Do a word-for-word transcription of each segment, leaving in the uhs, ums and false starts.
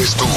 eres tú.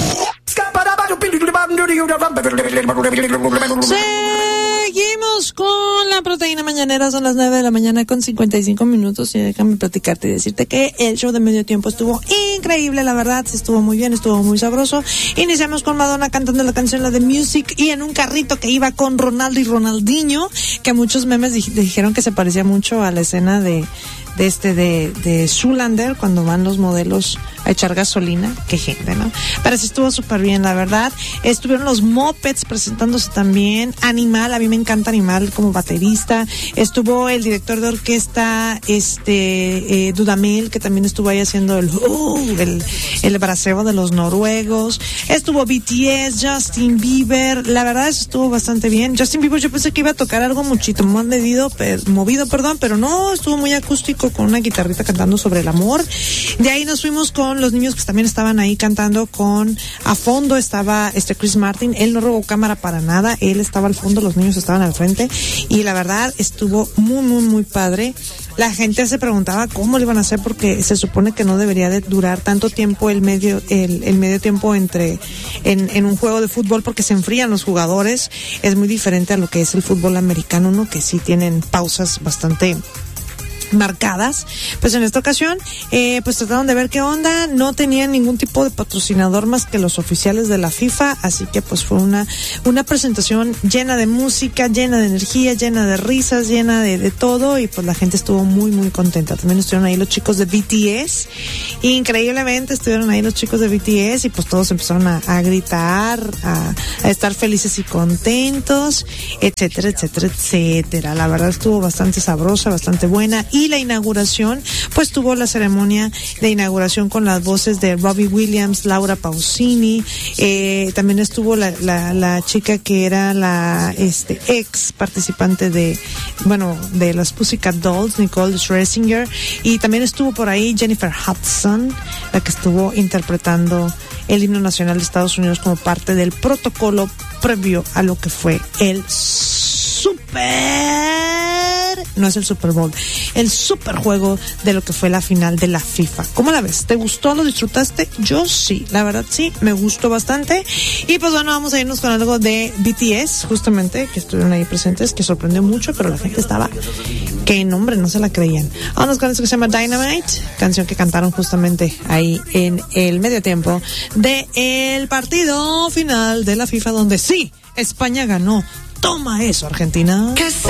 Seguimos con la proteína mañanera. Son las nueve de la mañana con cincuenta y cinco minutos y déjame platicarte y decirte que el show de medio tiempo estuvo increíble, la verdad, sí estuvo muy bien, estuvo muy sabroso. Iniciamos con Madonna cantando la canción la de Music y en un carrito que iba con Ronaldo y Ronaldinho, que muchos memes di- dijeron que se parecía mucho a la escena de de este de, de Zoolander cuando van los modelos a echar gasolina. Qué gente, ¿no? Pero sí estuvo súper bien, la verdad. Estuvieron los Muppets presentándose también. Animal, a mí me encanta Animal como baterista. Estuvo el director de orquesta, este, eh, Dudamel, que también estuvo ahí haciendo el, uh, el, el braceo de los noruegos. Estuvo B T S, Justin Bieber. La verdad, eso estuvo bastante bien. Justin Bieber, yo pensé que iba a tocar algo muchito más medido, per, movido, perdón, pero no, estuvo muy acústico con una guitarrita cantando sobre el amor. De ahí nos fuimos con los niños que también estaban ahí cantando con, a fondo estaba este Chris Martin. Él no robó cámara para nada, él estaba al fondo, los niños estaban al frente y la verdad estuvo muy muy muy padre. La gente se preguntaba cómo lo iban a hacer porque se supone que no debería de durar tanto tiempo el medio el, el medio tiempo entre en, en un juego de fútbol porque se enfrían los jugadores. Es muy diferente a lo que es el fútbol americano, ¿no? Que sí tienen pausas bastante marcadas. Pues en esta ocasión eh, pues trataron de ver qué onda. No tenían ningún tipo de patrocinador más que los oficiales de la FIFA, así que pues fue una una presentación llena de música, llena de energía, llena de risas, llena de, de todo, y pues la gente estuvo muy muy contenta. También estuvieron ahí los chicos de B T S, increíblemente estuvieron ahí los chicos de B T S y pues todos empezaron a, a gritar, a, a estar felices y contentos, etcétera, etcétera, etcétera. La verdad estuvo bastante sabrosa, bastante buena. Y la inauguración, pues tuvo la ceremonia de inauguración con las voces de Robbie Williams, Laura Pausini, eh, también estuvo la, la, la chica que era la este ex participante de, bueno, de las Pussycat Dolls, Nicole Scherzinger, y también estuvo por ahí Jennifer Hudson, la que estuvo interpretando el himno nacional de Estados Unidos como parte del protocolo previo a lo que fue el super, no es el Super Bowl, el super juego de lo que fue la final de la FIFA. ¿Cómo la ves? ¿Te gustó? ¿Lo disfrutaste? Yo sí, la verdad sí, me gustó bastante. Y pues bueno, vamos a irnos con algo de B T S, justamente, que estuvieron ahí presentes, que sorprendió mucho, pero la gente estaba, que nombre, no se la creían. Vamos con esto que se llama Dynamite, canción que cantaron justamente ahí en el medio tiempo de el partido final de la FIFA, donde sí, España ganó. Toma eso, Argentina.